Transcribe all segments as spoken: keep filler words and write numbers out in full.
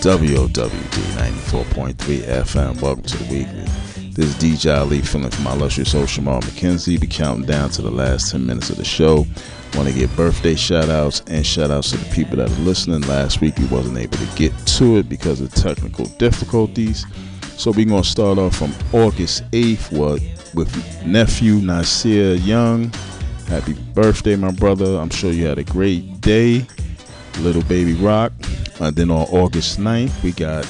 W O W D ninety-four point three F M. Welcome to the weekly. This is D J Ali filling for my illustrious host Shamar McKenzie. Be counting down to the last ten minutes of the show. Want to give birthday shout outs and shout outs to the people that are listening. Last week we wasn't able to get to it because of technical difficulties. So we're going to start off from August eighth with, with nephew Nasir Young. Happy birthday, my brother. I'm sure you had a great day. Little Baby Rock. And then on August ninth, we got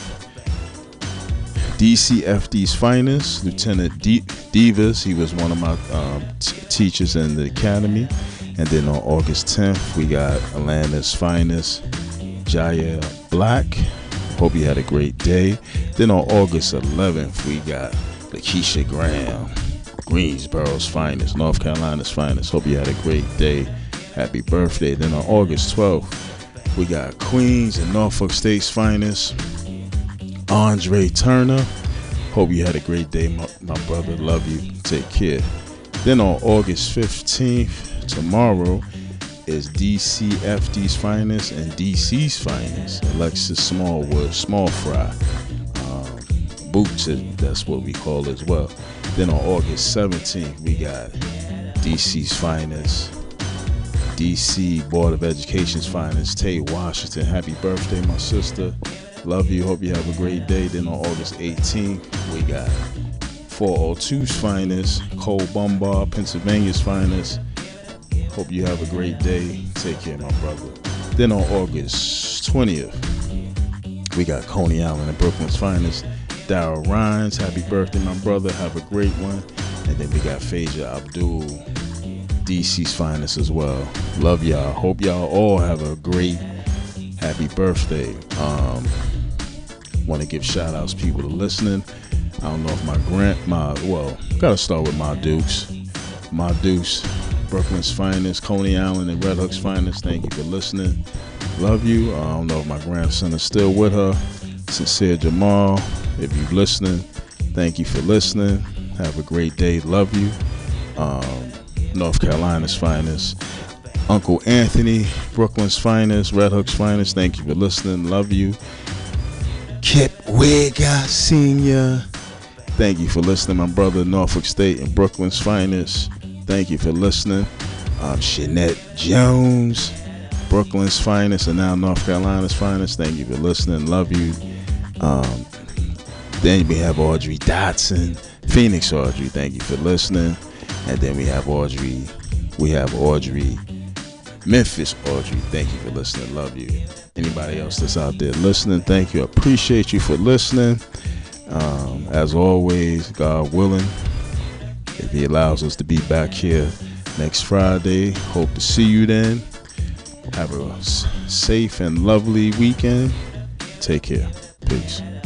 D C F D's finest, Lieutenant D- Divas. He was one of my um, t- teachers in the academy. And then on August tenth, we got Atlanta's finest, Jaya Black. Hope you had a great day. Then on August eleventh, we got Lakeisha Graham, Greensboro's finest, North Carolina's finest. Hope you had a great day. Happy birthday. Then on August twelfth, we got Queens and Norfolk State's finest, Andre Turner. Hope you had a great day, my, my brother. Love you. Take care. Then on August fifteenth, tomorrow, is D C F D's finest and D C's finest, Alexis Smallwood, Small Fry. Um, Boots, that's what we call it as well. Then on August seventeenth, we got D C's finest, D C Board of Education's finest, Tay Washington. Happy birthday, my sister. Love you. Hope you have a great day. Then on August eighteenth, we got four oh two's finest, Cole Bumbar, Pennsylvania's finest. Hope you have a great day. Take care, my brother. Then on August twentieth, we got Coney Island and Brooklyn's finest, Darryl Rhines. Happy birthday, my brother. Have a great one. And then we got Phaedra Abdul, D C's finest as well. Love y'all. Hope y'all all have a great happy birthday. Um, want to give shout outs to people to listening. I don't know if my grant, my, well, gotta start with my Dukes. My Dukes, Brooklyn's finest, Coney Island and Red Hook's finest. Thank you for listening. Love you. I don't know if my grandson is still with her. Sincere Jamal, if you're listening, thank you for listening. Have a great day. Love you. Um, North Carolina's finest, Uncle Anthony, Brooklyn's finest, Red Hook's finest. Thank you for listening. Love you. Kip Wigga Senior, thank you for listening, my brother. Norfolk State and Brooklyn's finest. Thank you for listening. Um, Shanette Jones, Brooklyn's finest, and now North Carolina's finest. Thank you for listening. Love you. Um, then we have Audrey Dotson, Phoenix Audrey. Thank you for listening. And then we have Audrey. We have Audrey, Memphis Audrey. Thank you for listening. Love you. Anybody else that's out there listening, thank you. I appreciate you for listening. Um, as always, God willing, if he allows us to be back here next Friday, hope to see you then. Have a safe and lovely weekend. Take care. Peace.